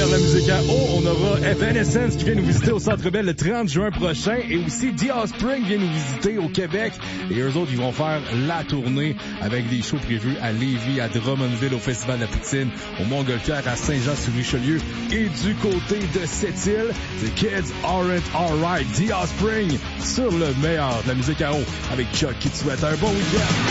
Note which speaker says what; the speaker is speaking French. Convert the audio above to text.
Speaker 1: vers la musique à eau, on aura Evanescence qui vient nous visiter au Centre Bell le 30 juin prochain et aussi The Offspring vient nous visiter au Québec et eux autres, ils vont faire la tournée avec des shows prévus à Lévis, à Drummondville, au Festival de la Poutine, au Montgolfière, à Saint-Jean-sur-Richelieu et du côté de Sept-Îles. C'est Kids Aren't Alright, The Offspring sur le meilleur de la musique à eau avec Chuck qui te souhaite un bon week-end.